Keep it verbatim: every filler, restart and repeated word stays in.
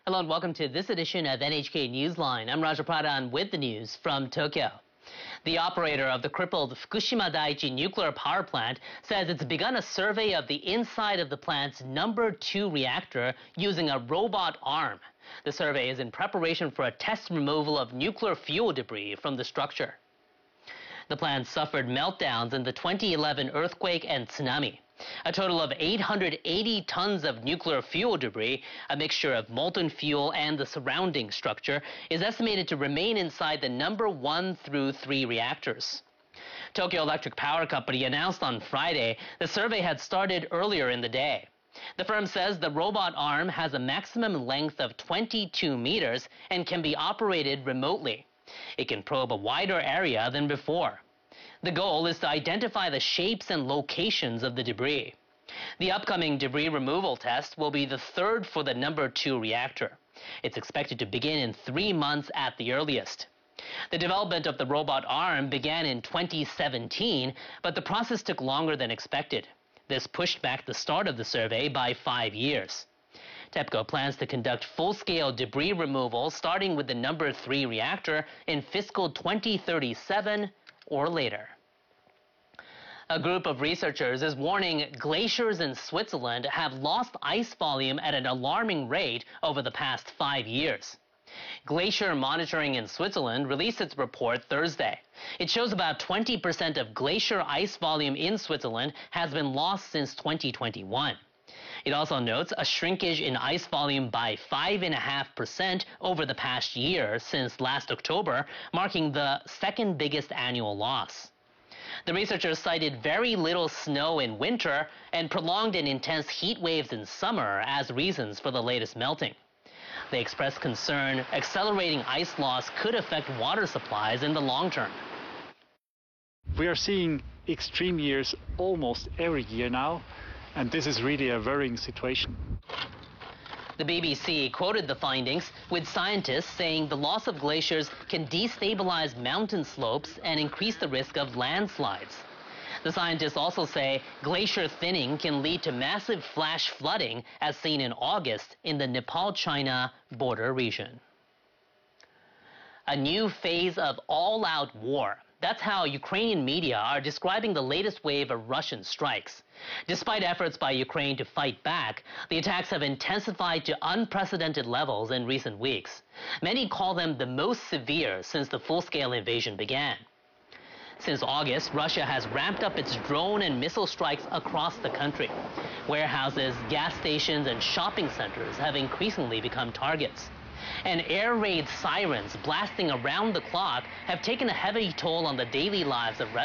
Hello and welcome to this edition of N H K Newsline. I'm Raja Pradhan with the news from Tokyo. The operator of the crippled Fukushima Daiichi nuclear power plant says it's begun a survey of the inside of the plant's number two reactor using a robot arm. The survey is in preparation for a test removal of nuclear fuel debris from the structure. The plant suffered meltdowns in the twenty eleven earthquake and tsunami. A total of eight hundred eighty tons of nuclear fuel debris, a mixture of molten fuel and the surrounding structure, is estimated to remain inside the number one through three reactors. Tokyo Electric Power Company announced on Friday the survey had started earlier in the day. The firm says the robot arm has a maximum length of twenty-two meters and can be operated remotely. It can probe a wider area than before. The goal is to identify the shapes and locations of the debris. The upcoming debris removal test will be the third for the number two reactor. It's expected to begin in three months at the earliest. The development of the robot arm began in twenty seventeen, but the process took longer than expected. This pushed back the start of the survey by five years. TEPCO plans to conduct full-scale debris removal starting with the number three reactor in fiscal twenty thirty-seven or later. A group of researchers is warning glaciers in Switzerland have lost ice volume at an alarming rate over the past five years. Glacier Monitoring in Switzerland released its report Thursday. It shows about twenty percent of glacier ice volume in Switzerland has been lost since twenty twenty-one. It also notes a shrinkage in ice volume by five point five percent over the past year since last October, marking the second biggest annual loss. The researchers cited very little snow in winter and prolonged and intense heat waves in summer as reasons for the latest melting. They expressed concern accelerating ice loss could affect water supplies in the long term. We are seeing extreme years almost every year now, and this is really a worrying situation. The B B C quoted the findings, with scientists saying the loss of glaciers can destabilize mountain slopes and increase the risk of landslides. The scientists also say glacier thinning can lead to massive flash flooding as seen in August in the Nepal-China border region. A new phase of all-out war. That's how Ukrainian media are describing the latest wave of Russian strikes. Despite efforts by Ukraine to fight back, the attacks have intensified to unprecedented levels in recent weeks. Many call them the most severe since the full-scale invasion began. Since August, Russia has ramped up its drone and missile strikes across the country. Warehouses, gas stations, and shopping centers have increasingly become targets. And air raid sirens blasting around the clock have taken a heavy toll on the daily lives of residents.